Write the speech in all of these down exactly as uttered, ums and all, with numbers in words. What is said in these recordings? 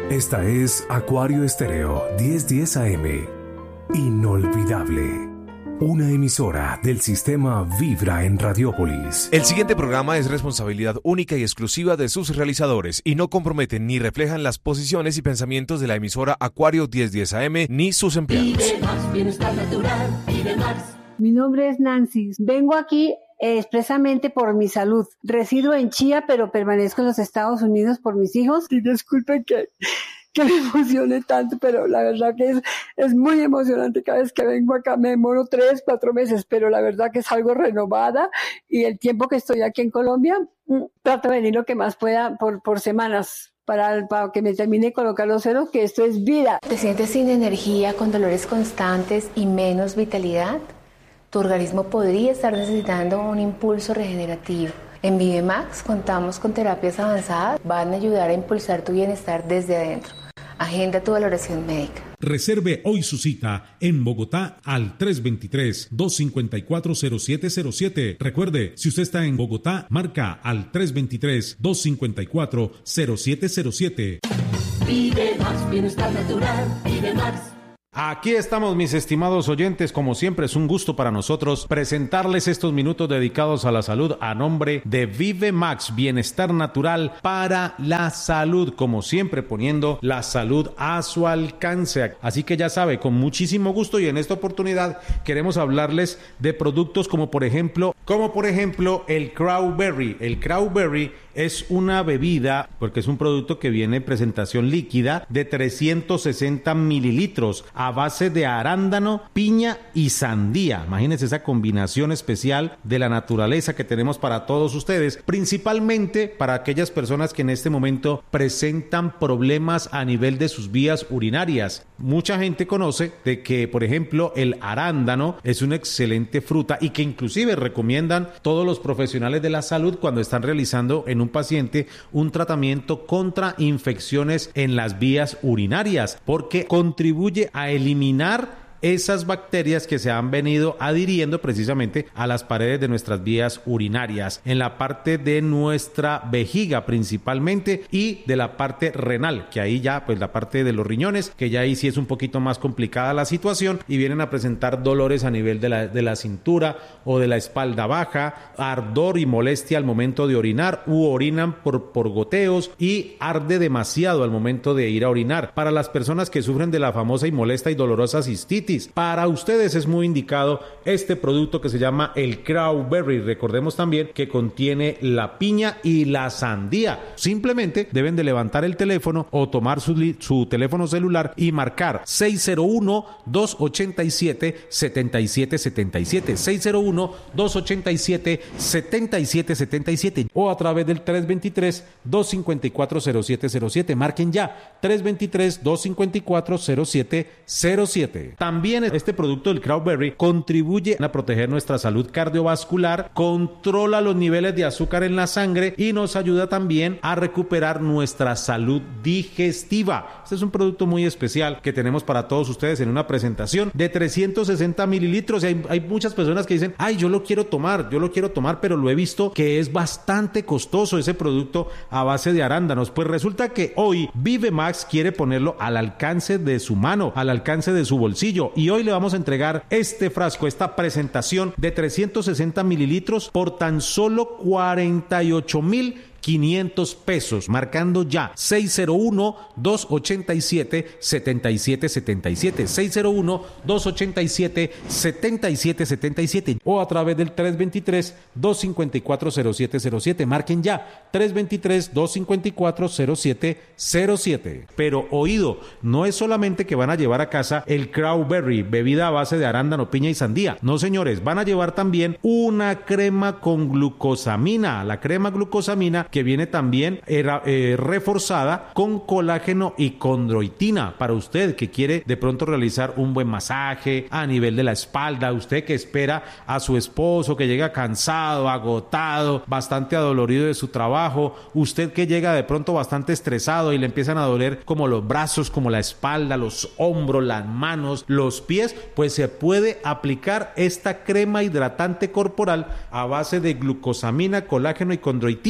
Esta es Acuario Estéreo diez diez A M. Inolvidable. Una emisora del sistema Vibra en Radiópolis. El siguiente programa es responsabilidad única y exclusiva de sus realizadores y no comprometen ni reflejan las posiciones y pensamientos de la emisora Acuario diez diez A M ni sus empleados. Vive más, bienestar natural, vive más. Mi nombre es Nancy. Vengo aquí eh, expresamente por mi salud. Resido en Chía, pero permanezco en los Estados Unidos por mis hijos. Y disculpen que... que me emocione tanto, pero la verdad que es, es muy emocionante. Cada vez que vengo acá me demoro tres, cuatro meses, pero la verdad que es algo renovada, y el tiempo que estoy aquí en Colombia, trato de venir lo que más pueda por, por semanas, para, para que me termine de colocar los ceros, que esto es vida. ¿Te sientes sin energía, con dolores constantes y menos vitalidad? Tu organismo podría estar necesitando un impulso regenerativo. En ViveMax contamos con terapias avanzadas, van a ayudar a impulsar tu bienestar desde adentro. Agenda tu valoración médica. Reserve hoy su cita en Bogotá al tres dos tres, dos cinco cuatro, cero siete cero siete. Recuerde, si usted está en Bogotá, marca al tres dos tres, dos cinco cuatro, cero siete cero siete. Vive más, bienestar natural, vive más. Aquí estamos, mis estimados oyentes. Como siempre, es un gusto para nosotros presentarles estos minutos dedicados a la salud a nombre de ViveMax, bienestar natural para la salud, como siempre poniendo la salud a su alcance. Así que ya sabe, con muchísimo gusto, y en esta oportunidad queremos hablarles de productos como por ejemplo, como por ejemplo el Crowberry. El Crowberry es una bebida, porque es un producto que viene en presentación líquida de trescientos sesenta mililitros a base de arándano, piña y sandía. Imagínense esa combinación especial de la naturaleza que tenemos para todos ustedes, principalmente para aquellas personas que en este momento presentan problemas a nivel de sus vías urinarias. Mucha gente conoce de que, por ejemplo, el arándano es una excelente fruta y que inclusive recomiendan todos los profesionales de la salud cuando están realizando en un paciente un tratamiento contra infecciones en las vías urinarias, porque contribuye a eliminar esas bacterias que se han venido adhiriendo precisamente a las paredes de nuestras vías urinarias, en la parte de nuestra vejiga principalmente, y de la parte renal, que ahí ya pues la parte de los riñones, que ya ahí sí es un poquito más complicada la situación y vienen a presentar dolores a nivel de la, de la cintura o de la espalda baja, ardor y molestia al momento de orinar, u orinan por, por goteos y arde demasiado al momento de ir a orinar. Para las personas que sufren de la famosa y molesta y dolorosa cistitis, para ustedes es muy indicado este producto que se llama el Crowberry. Recordemos también que contiene la piña y la sandía. Simplemente deben de levantar el teléfono o tomar su, su teléfono celular y marcar seis cero uno, dos ocho siete, siete siete siete siete, seis cero uno, dos ocho siete, siete siete siete siete, o a través del tres dos tres, dos cinco cuatro, cero siete cero siete. Marquen ya tres dos tres, dos cinco cuatro, cero siete cero siete. También También este producto del Crowberry contribuye a proteger nuestra salud cardiovascular, controla los niveles de azúcar en la sangre y nos ayuda también a recuperar nuestra salud digestiva. Este es un producto muy especial que tenemos para todos ustedes en una presentación de trescientos sesenta mililitros. Hay, hay muchas personas que dicen, ay, yo lo quiero tomar, yo lo quiero tomar, pero lo he visto que es bastante costoso ese producto a base de arándanos. Pues resulta que hoy ViveMax quiere ponerlo al alcance de su mano, al alcance de su bolsillo. Y hoy le vamos a entregar este frasco, esta presentación de trescientos sesenta mililitros por tan solo cuarenta y ocho mil quinientos pesos, marcando ya seis cero uno, dos ocho siete, siete siete siete siete, seis cero uno, dos ocho siete, siete siete siete siete, o a través del tres dos tres, dos cinco cuatro, cero siete cero siete. Marquen ya tres dos tres, dos cinco cuatro, cero siete cero siete. Pero oído, no es solamente que van a llevar a casa el Crowberry, bebida a base de arándano, piña y sandía. No, señores, van a llevar también una crema con glucosamina. La crema glucosamina que viene también era, eh, reforzada con colágeno y condroitina, para usted que quiere de pronto realizar un buen masaje a nivel de la espalda, usted que espera a su esposo que llega cansado, agotado, bastante adolorido de su trabajo, usted que llega de pronto bastante estresado y le empiezan a doler como los brazos, como la espalda, los hombros, las manos, los pies, pues se puede aplicar esta crema hidratante corporal a base de glucosamina, colágeno y condroitina para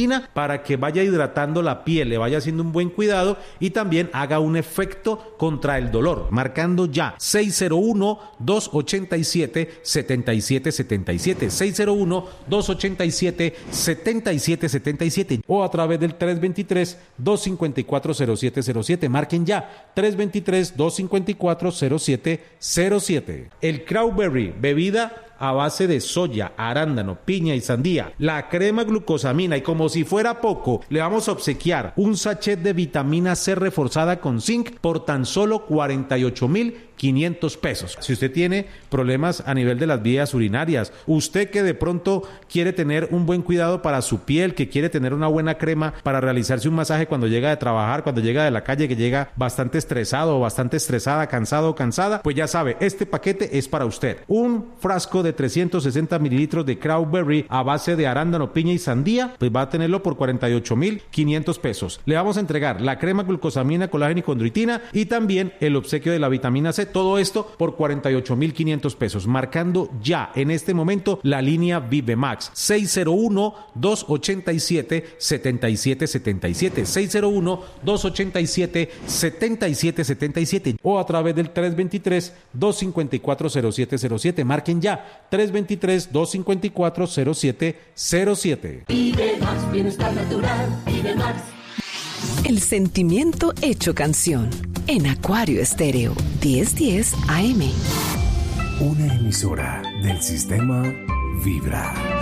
para que vaya hidratando la piel, le vaya haciendo un buen cuidado y también haga un efecto contra el dolor. Marcando ya seis cero uno, dos ochenta y siete, setenta y siete setenta y siete, seis cero uno, dos ochenta y siete, setenta y siete setenta y siete o a través del tres dos tres, dos cinco cuatro, cero siete cero siete. Marquen ya tres dos tres, dos cinco cuatro, cero siete cero siete. El Crawberry, bebida a base de soya, arándano, piña y sandía, la crema glucosamina, y como si fuera poco, le vamos a obsequiar un sachet de vitamina C reforzada con zinc por tan solo cuarenta y ocho mil quinientos pesos. Si usted tiene problemas a nivel de las vías urinarias, usted que de pronto quiere tener un buen cuidado para su piel, que quiere tener una buena crema para realizarse un masaje cuando llega de trabajar, cuando llega de la calle, que llega bastante estresado o bastante estresada, cansado o cansada, pues ya sabe, este paquete es para usted. Un frasco de trescientos sesenta mililitros de Crawberry a base de arándano, piña y sandía, pues va a tenerlo por cuarenta y ocho mil quinientos pesos. Le vamos a entregar la crema glucosamina, colágeno y condroitina y también el obsequio de la vitamina C. Todo esto por cuarenta y ocho mil quinientos pesos. Marcando ya en este momento la línea Vive Max seis cero uno, dos ochenta y siete, setenta y siete setenta y siete, seis cero uno, dos ochenta y siete, setenta y siete setenta y siete o a través del tres dos tres, dos cinco cuatro, cero siete cero siete. Marquen ya tres dos tres, dos cinco cuatro, cero siete cero siete. Vive Max, bienestar natural, Vive Max. El sentimiento hecho canción en Acuario Estéreo diez diez A M. Una emisora del sistema Vibra.